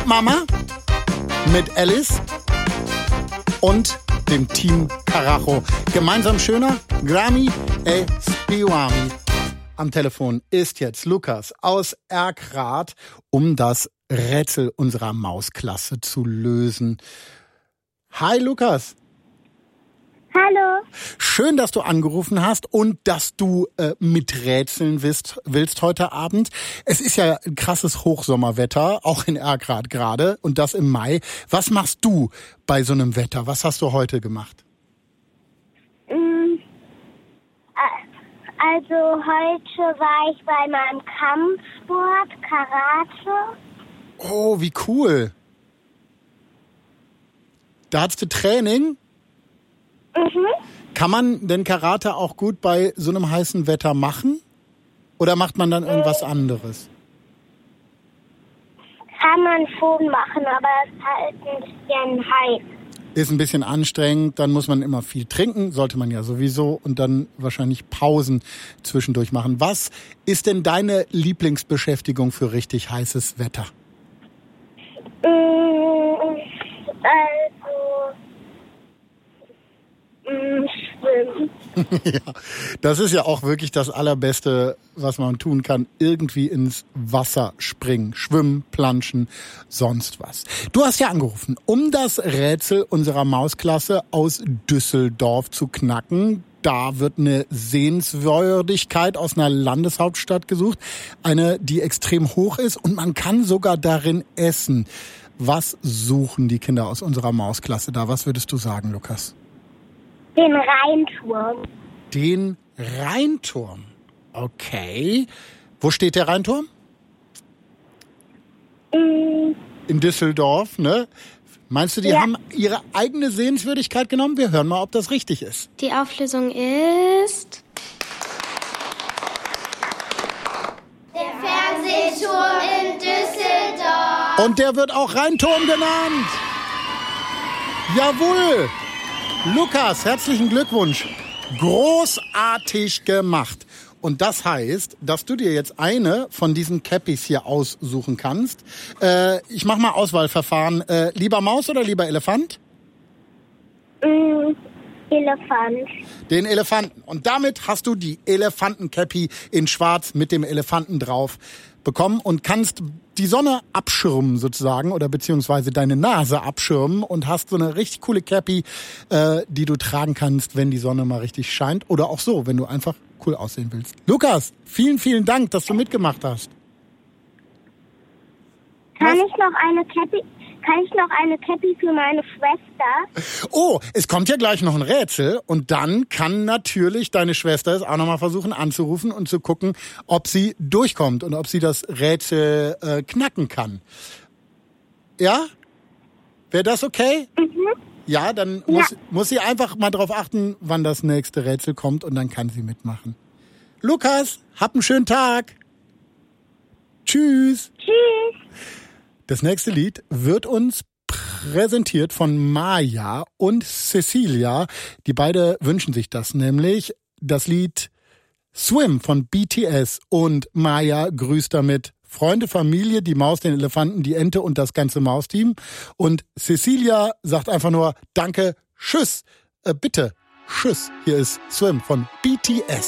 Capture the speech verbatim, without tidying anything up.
Mama mit Alice und dem Team Karacho. Gemeinsam schöner, Grammy e Spiwami. Am Telefon ist jetzt Lukas aus Erkrath, um das Rätsel unserer Mausklasse zu lösen. Hi Lukas. Hallo. Schön, dass du angerufen hast und dass du äh, miträtseln willst, willst heute Abend. Es ist ja ein krasses Hochsommerwetter, auch in Erkrath gerade, und das im Mai. Was machst du bei so einem Wetter? Was hast du heute gemacht? Also heute war ich bei meinem Kampfsport, Karate. Oh, wie cool. Da hattest du Training? Mhm. Kann man denn Karate auch gut bei so einem heißen Wetter machen? Oder macht man dann irgendwas anderes? Kann man schon machen, aber es ist halt ein bisschen heiß. Ist ein bisschen anstrengend, dann muss man immer viel trinken, sollte man ja sowieso, und dann wahrscheinlich Pausen zwischendurch machen. Was ist denn deine Lieblingsbeschäftigung für richtig heißes Wetter? Also, schwimmen. Ja, das ist ja auch wirklich das Allerbeste, was man tun kann. Irgendwie ins Wasser springen, schwimmen, planschen, sonst was. Du hast ja angerufen, um das Rätsel unserer Mausklasse aus Düsseldorf zu knacken. Da wird eine Sehenswürdigkeit aus einer Landeshauptstadt gesucht. Eine, die extrem hoch ist, und man kann sogar darin essen. Was suchen die Kinder aus unserer Mausklasse da? Was würdest du sagen, Lukas? Den Rheinturm. Den Rheinturm. Okay. Wo steht der Rheinturm? Mm. In Düsseldorf, ne? Meinst du, die Ja. haben ihre eigene Sehenswürdigkeit genommen? Wir hören mal, ob das richtig ist. Die Auflösung ist... Der Fernsehturm in Düsseldorf. Und der wird auch Rheinturm genannt. Jawohl. Lukas, herzlichen Glückwunsch. Großartig gemacht. Und das heißt, dass du dir jetzt eine von diesen Cappies hier aussuchen kannst. Äh, ich mach mal Auswahlverfahren. Äh, lieber Maus oder lieber Elefant? Mm. Elefant. Den Elefanten. Und damit hast du die Elefanten-Cappy in schwarz mit dem Elefanten drauf bekommen und kannst die Sonne abschirmen sozusagen, oder beziehungsweise deine Nase abschirmen, und hast so eine richtig coole Cappy, äh, die du tragen kannst, wenn die Sonne mal richtig scheint, oder auch so, wenn du einfach cool aussehen willst. Lukas, vielen, vielen Dank, dass du mitgemacht hast. Kann Was? ich noch eine Cappy, kann ich noch eine Cappy für meine Schwester? Oh, es kommt ja gleich noch ein Rätsel, und dann kann natürlich deine Schwester es auch nochmal versuchen anzurufen und zu gucken, ob sie durchkommt und ob sie das Rätsel äh, knacken kann. Ja? Wäre das okay? Mhm. Ja, dann muss, muss sie einfach mal drauf achten, wann das nächste Rätsel kommt, und dann kann sie mitmachen. Lukas, hab einen schönen Tag. Tschüss. Tschüss. Das nächste Lied wird uns präsentiert von Maya und Cecilia. Die beide wünschen sich das, nämlich das Lied Swim von B T S. Und Maya grüßt damit Freunde, Familie, die Maus, den Elefanten, die Ente und das ganze Mausteam. Und Cecilia sagt einfach nur Danke, Tschüss, äh, bitte, Tschüss. Hier ist Swim von B T S.